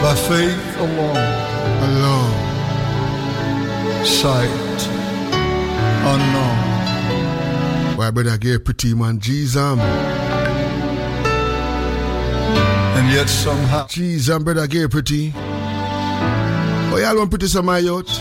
By faith alone, sight unknown. Why, brother, get pretty man, Jesus. And yet somehow, Jesus, brother, get pretty. Oh, y'all want pretty some my youth?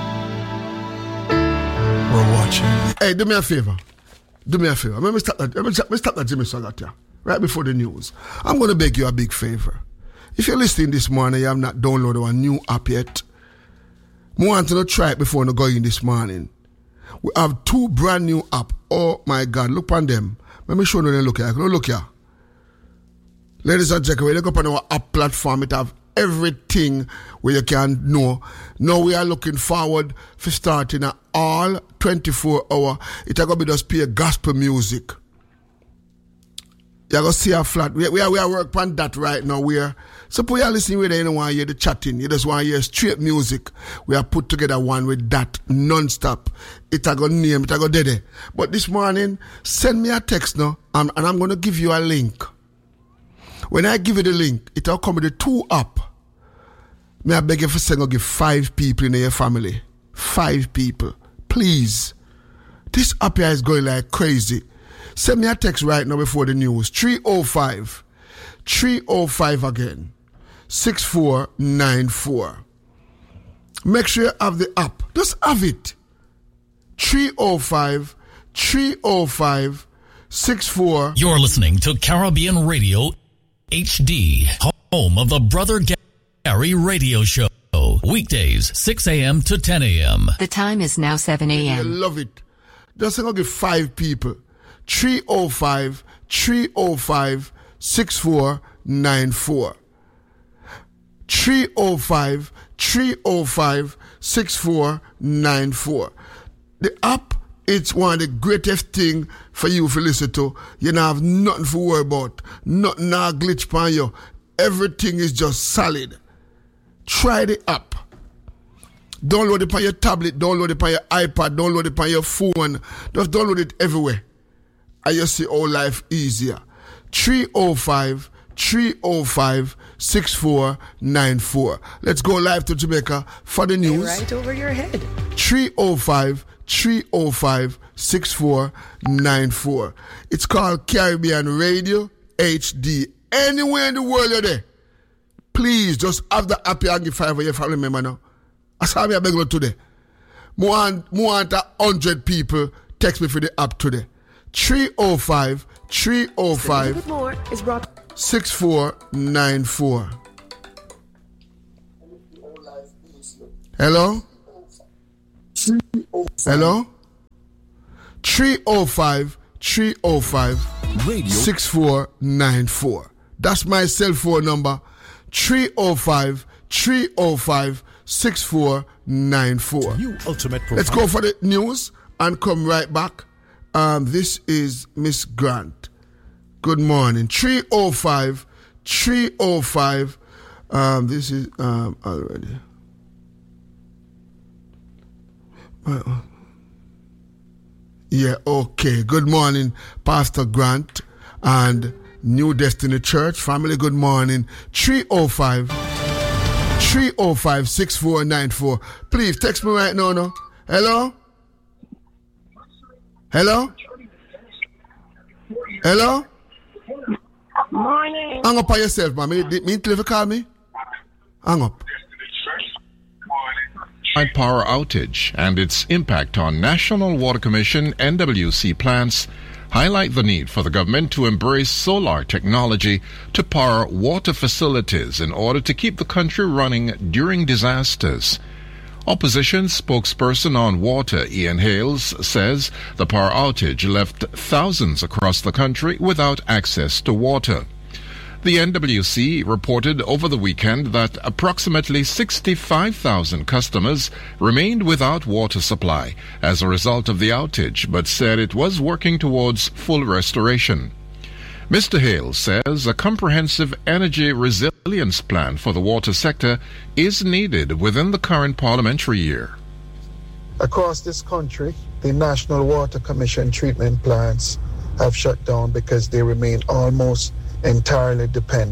we're watching. Hey, do me a favor. Let me stop that Jimmy Sagat here, right before the news. I'm going to beg you a big favor. If you're listening this morning, you have not downloaded our new app yet. I want to try it before you go in this morning. We have 2 brand new apps. Oh my God, look on them. Let me show you them. Look here. Look here. Ladies and gentlemen, look up on our app platform. It have everything where you can know. Now we are looking forward for starting at all 24 hour. It's going to be just play gospel music. You're going to see a flat. We are working on that right now. Suppose you're listening where you don't want to hear the chatting. You just want to hear straight music. We have put together one with that non-stop. It's going to name, it's going to do. But this morning, send me a text now, and I'm going to give you a link. When I give you the link, it will come with the 2 app. May I beg you for saying, give 5 people in your family. 5 people. Please. This app here is going like crazy. Send me a text right now before the news. 305 again. 6494. Make sure you have the app. Just have it. 305 64. You're listening to Caribbean Radio HD, home of the Brother Gary Radio Show. Weekdays, 6 a.m. to 10 a.m. The time is now 7 a.m. I love it. Just going to give 5 people. 305 6494. 305 6494. The app, it's one of the greatest thing for you to listen to. You don't have nothing to worry about. Nothing now glitch on you. Everything is just solid. Try the app. Download it on your tablet, download it on your iPad, download it on your phone. Just download it everywhere. And you see all life easier. 305 6494. Let's go live to Jamaica for the news. Right over your head. 305 6494. It's called Caribbean Radio HD. Anywhere in the world you're there, please just have the app and give 5 for your family member now. That's how I beg you today. More than 100 people text me for the app today. 305 more is brought 6494. Hello? Hello? 305 6494. That's my cell phone number. 305 6494. New ultimate profile. Let's go for the news and come right back. This is Miss Grant. Good morning. 305. This is already. Yeah, okay. Good morning, Pastor Grant and New Destiny Church family. Good morning. 305 6494. Please text me right now. No? Hello? Hello? Hello? Morning. Hang up on yourself, man. Me to call me? Hang up. Power outage and its impact on National Water Commission NWC plants highlight the need for the government to embrace solar technology to power water facilities in order to keep the country running during disasters. Opposition spokesperson on water, Ian Hales, says the power outage left thousands across the country without access to water. The NWC reported over the weekend that approximately 65,000 customers remained without water supply as a result of the outage, but said it was working towards full restoration. Mr. Hale says a comprehensive energy resilience plan for the water sector is needed within the current parliamentary year. Across this country, the National Water Commission treatment plants have shut down because they remain almost entirely dependent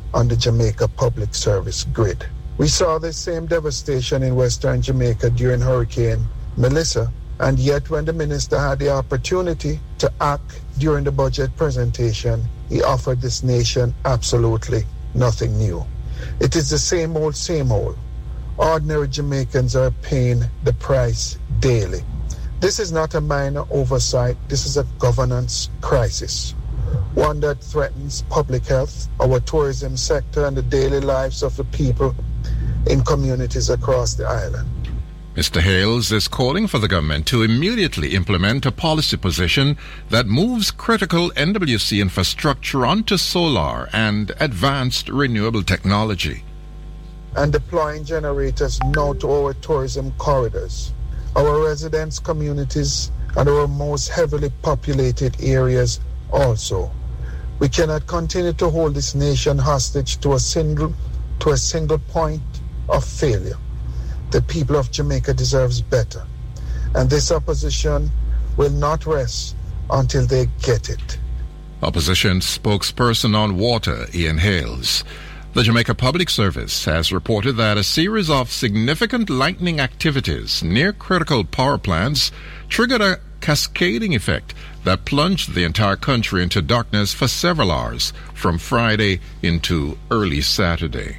on the Jamaica Public Service grid. We saw the same devastation in Western Jamaica during Hurricane Melissa, and yet when the minister had the opportunity to act during the budget presentation, he offered this nation absolutely nothing new. It is the same old, same old. Ordinary Jamaicans are paying the price daily. This is not a minor oversight. This is a governance crisis, one that threatens public health, our tourism sector, and the daily lives of the people in communities across the island. Mr. Hales is calling for the government to immediately implement a policy position that moves critical NWC infrastructure onto solar and advanced renewable technology. And deploying generators now to our tourism corridors, our residents' communities, and our most heavily populated areas also. We cannot continue to hold this nation hostage to a single point of failure. The people of Jamaica deserves better, and this opposition will not rest until they get it. Opposition spokesperson on water, Ian Hales. The Jamaica Public Service has reported that a series of significant lightning activities near critical power plants triggered a cascading effect that plunged the entire country into darkness for several hours from Friday into early Saturday.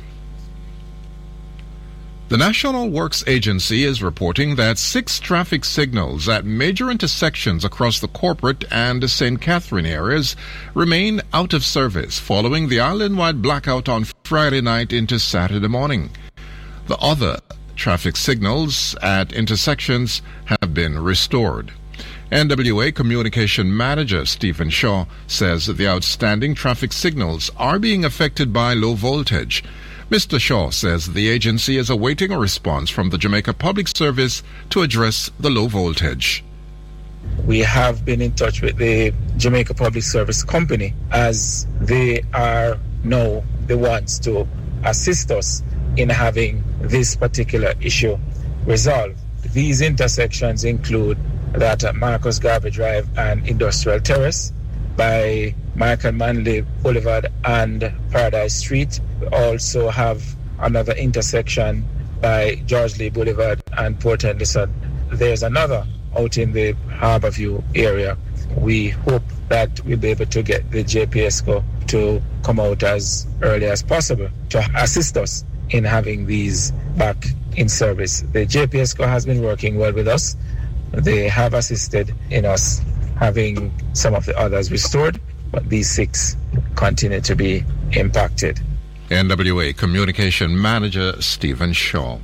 The National Works Agency is reporting that 6 traffic signals at major intersections across the Corporate and St. Catherine areas remain out of service following the island-wide blackout on Friday night into Saturday morning. The other traffic signals at intersections have been restored. NWA Communication Manager Stephen Shaw says the outstanding traffic signals are being affected by low voltage. Mr. Shaw says the agency is awaiting a response from the Jamaica Public Service to address the low voltage. We have been in touch with the Jamaica Public Service Company, as they are now the ones to assist us in having this particular issue resolved. These intersections include that at Marcus Garvey Drive and Industrial Terrace, by Michael Manley Boulevard and Paradise Street. We also have another intersection by George Lee Boulevard and Port Henderson. There's another out in the Harborview area. We hope that we'll be able to get the JPSCO to come out as early as possible to assist us in having these back in service. The JPSCO has been working well with us. They have assisted in us having some of the others restored, but these 6 continue to be impacted. NWA Communication Manager Stephen Shaw.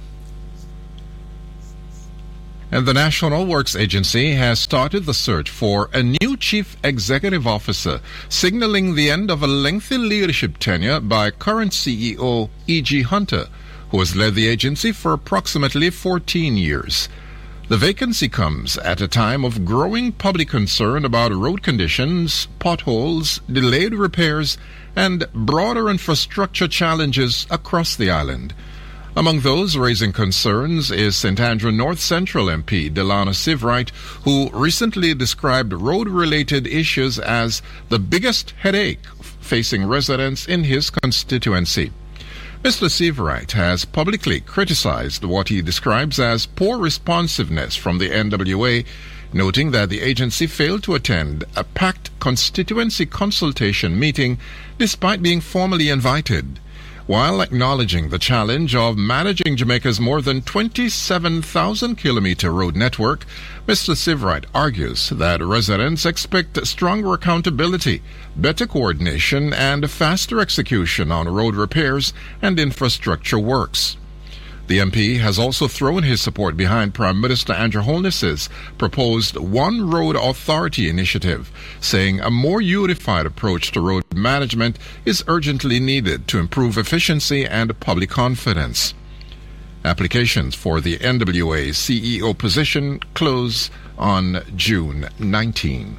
And the National Works Agency has started the search for a new Chief Executive Officer, signaling the end of a lengthy leadership tenure by current CEO E.G. Hunter, who has led the agency for approximately 14 years. The vacancy comes at a time of growing public concern about road conditions, potholes, delayed repairs, and broader infrastructure challenges across the island. Among those raising concerns is St. Andrew North Central MP Delano Sivrite, who recently described road-related issues as the biggest headache facing residents in his constituency. Mr. Sivrite has publicly criticized what he describes as poor responsiveness from the NWA, noting that the agency failed to attend a packed constituency consultation meeting despite being formally invited. While acknowledging the challenge of managing Jamaica's more than 27,000-kilometer road network, Mr. Sivrite argues that residents expect stronger accountability, better coordination, and faster execution on road repairs and infrastructure works. The MP has also thrown his support behind Prime Minister Andrew Holness's proposed One Road Authority initiative, saying a more unified approach to road management is urgently needed to improve efficiency and public confidence. Applications for the NWA CEO position close on June 19.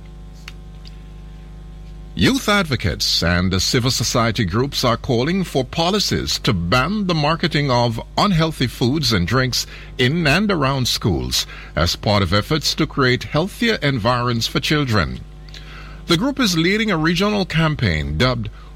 Youth advocates and civil society groups are calling for policies to ban the marketing of unhealthy foods and drinks in and around schools as part of efforts to create healthier environs for children. The group is leading a regional campaign dubbed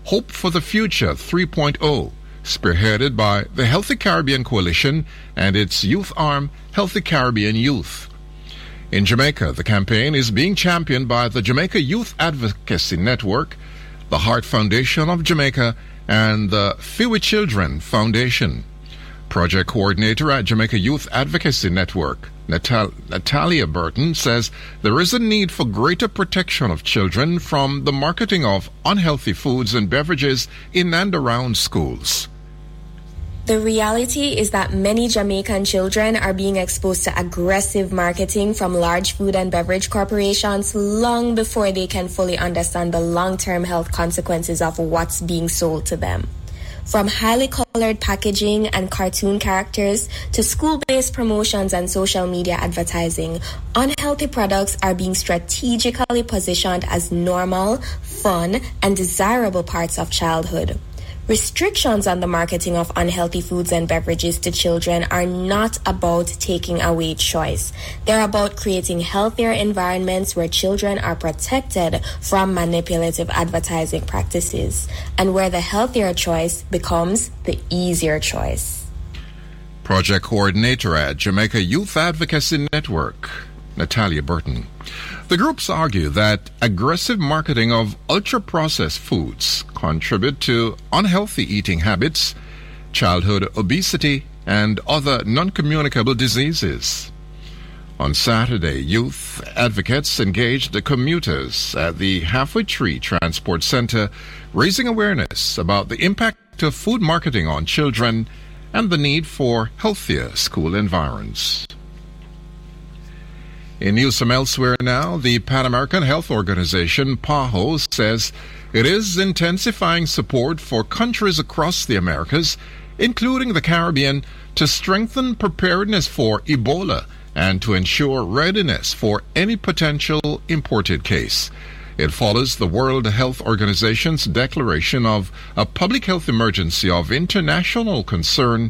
Hope for the Future 3.0, spearheaded by the Healthy Caribbean Coalition and its youth arm, Healthy Caribbean Youth. In Jamaica, the campaign is being championed by the Jamaica Youth Advocacy Network, the Heart Foundation of Jamaica, and the Fiwi Children Foundation. Project coordinator at Jamaica Youth Advocacy Network, Natalia Burton, says there is a need for greater protection of children from the marketing of unhealthy foods and beverages in and around schools. The reality is that many Jamaican children are being exposed to aggressive marketing from large food and beverage corporations long before they can fully understand the long-term health consequences of what's being sold to them. From highly colored packaging and cartoon characters to school-based promotions and social media advertising, unhealthy products are being strategically positioned as normal, fun, and desirable parts of childhood. Restrictions on the marketing of unhealthy foods and beverages to children are not about taking away choice. They're about creating healthier environments where children are protected from manipulative advertising practices, and where the healthier choice becomes the easier choice. Project coordinator at Jamaica Youth Advocacy Network, Natalia Burton. The groups argue that aggressive marketing of ultra-processed foods contribute to unhealthy eating habits, childhood obesity, and other non-communicable diseases. On Saturday, youth advocates engaged the commuters at the Halfway Tree Transport Center, raising awareness about the impact of food marketing on children and the need for healthier school environs. In news from elsewhere now, the Pan American Health Organization, PAHO, says it is intensifying support for countries across the Americas, including the Caribbean, to strengthen preparedness for Ebola and to ensure readiness for any potential imported case. It follows the World Health Organization's declaration of a public health emergency of international concern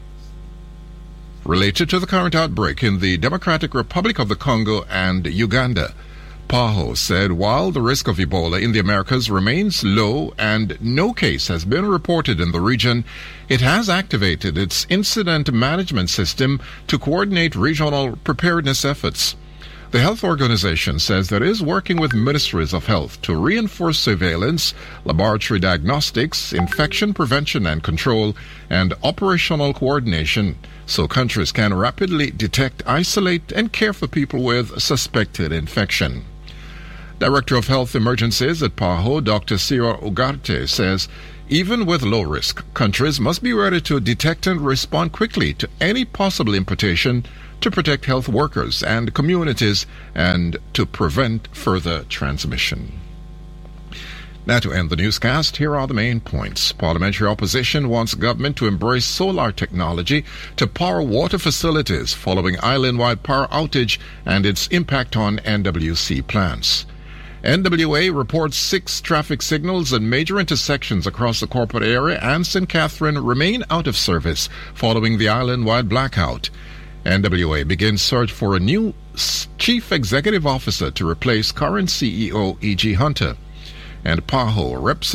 related to the current outbreak in the Democratic Republic of the Congo and Uganda. PAHO said while the risk of Ebola in the Americas remains low and no case has been reported in the region, it has activated its incident management system to coordinate regional preparedness efforts. The health organization says that it is working with ministries of health to reinforce surveillance, laboratory diagnostics, infection prevention and control, and operational coordination so countries can rapidly detect, isolate, and care for people with suspected infection. Director of Health Emergencies at PAHO, Dr. Ciro Ugarte, says even with low risk, countries must be ready to detect and respond quickly to any possible importation to protect health workers and communities and to prevent further transmission. Now to end the newscast, here are the main points. Parliamentary opposition wants government to embrace solar technology to power water facilities following island-wide power outage and its impact on NWC plants. NWA reports 6 traffic signals and major intersections across the corporate area and St. Catherine remain out of service following the island-wide blackout. NWA begins search for a new chief executive officer to replace current CEO E.G. Hunter. And PAHO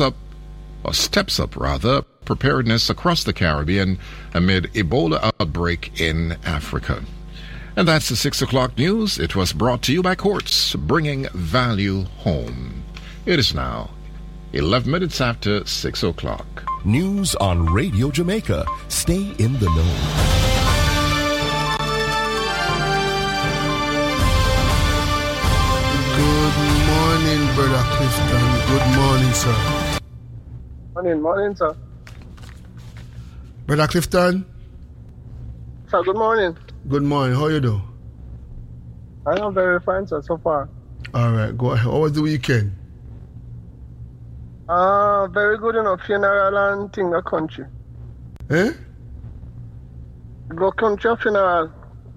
steps up preparedness across the Caribbean amid Ebola outbreak in Africa. And that's the 6 o'clock news. It was brought to you by Quartz, bringing value home. It is now 11 minutes after 6 o'clock. News on Radio Jamaica. Stay in the know. Good morning, Brother Clifton. Good morning, sir. Morning, sir. Brother Clifton. Sir, good morning. Good morning. How you do? I am very fine, sir, so far. All right, go ahead. How was the weekend? Very good, funeral and thing the country. Eh? Go country funeral.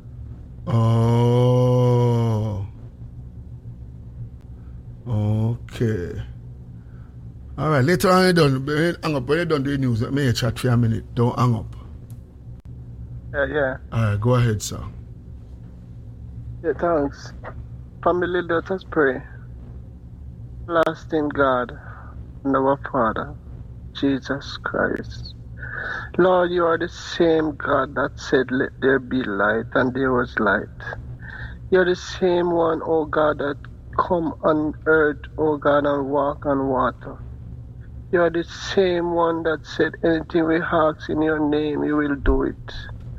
Oh. Okay. All right, later on, hang up. When you're done doing news, let me chat for a minute. Don't hang up. Yeah. All right, go ahead, sir. Yeah, thanks. Family, let us pray. Lasting God and our Father, Jesus Christ. Lord, you are the same God that said, let there be light, and there was light. You're the same one, oh God, that come on earth, oh God, and walk on water. You are the same one that said, anything we ask in your name, you will do it.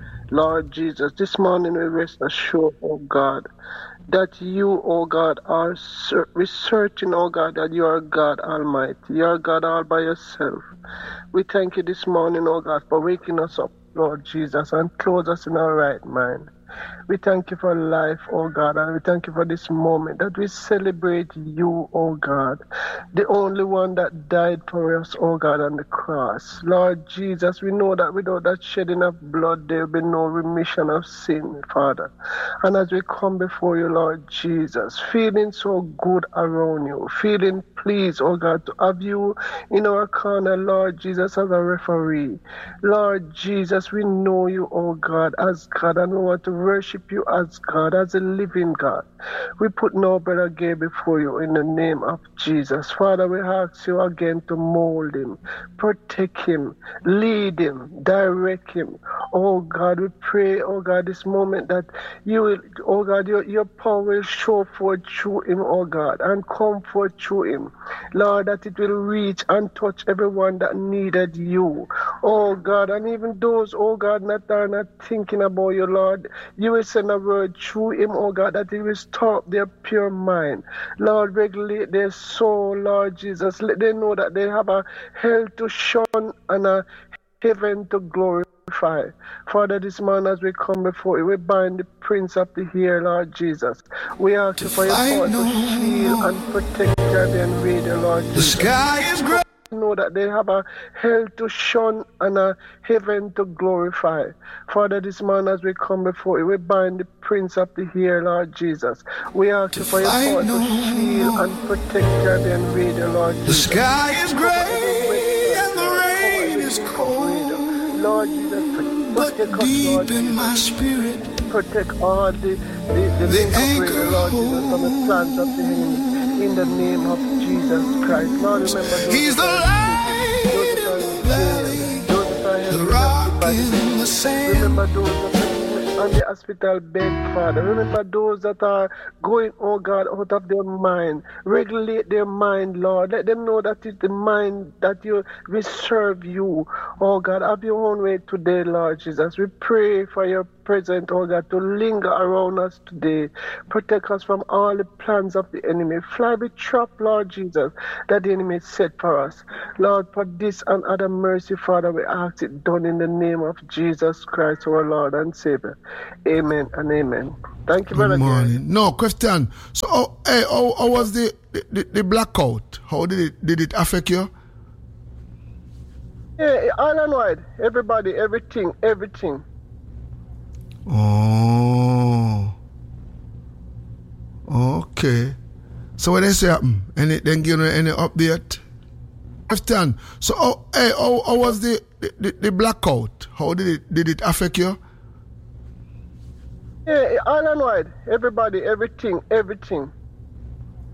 Lord Jesus, this morning we rest assured, oh God, that you, oh God, are researching, oh God, that you are God Almighty. You are God all by yourself. We thank you this morning, oh God, for waking us up, Lord Jesus, and clothe us in our right mind. We thank you for life, oh God, and we thank you for this moment that we celebrate you, oh God, the only one that died for us, oh God, on the cross. Lord Jesus, we know that without that shedding of blood, there will be no remission of sin, Father. And as we come before you, Lord Jesus, feeling so good around you, feeling pleased, oh God, to have you in our corner, Lord Jesus, as a referee. Lord Jesus, we know you, oh God, as God, and we want to worship you as God, as a living God. We put no brother again before you in the name of Jesus. Father, we ask you again to mold him, protect him, lead him, direct him. Oh God, we pray, oh God, this moment that you will, oh God, your power will show forth through him, oh God, and come forth through him. Lord, that it will reach and touch everyone that needed you. Oh God, and even those, oh God, that are not thinking about you, Lord, you will send a word through him, oh God, that it will stop their pure mind. Lord, regulate their soul, Lord Jesus. Let them know that they have a hell to shun and a heaven to glorify. Father, this morning as we come before you, we bind the prince of the air, Lord Jesus. We ask you for your power to shield and protect Caribbean Radio, Lord Jesus. The sky is gray. Know that they have a hell to shun and a heaven to glorify. Father, this morning as we come before you, we bind the prince of the air, Lord Jesus. We ask you for your power to shield and protect Caribbean Radio, Lord Jesus. The sky is gray and the rain is cold, Lord Jesus, but deep in my spirit, protect all the anchor Lord Jesus, from the plans of the enemy. In the name of Jesus Christ. Lord, remember he's the light in the valley, the rock in the sand. Remember those that are on the hospital bed, Father. Remember those that are going, oh God, out of their mind. Regulate their mind, Lord. Let them know that it's the mind that you will serve you. Oh God, have your own way today, Lord Jesus. We pray for your present, oh God, to linger around us today. Protect us from all the plans of the enemy. Fly the trap, Lord Jesus, that the enemy set for us. Lord, for this and other mercy, Father, we ask it done in the name of Jesus Christ, our Lord and Savior. Amen and amen. Thank you, brother. Good morning. No, question. So, how was the blackout? How did it affect you? Yeah, all and wide. Everybody, everything. Oh, okay. So what they say happen? Any then give you any update? Question. So how was the blackout? How did it affect you? Yeah, all and wide. Everybody, everything.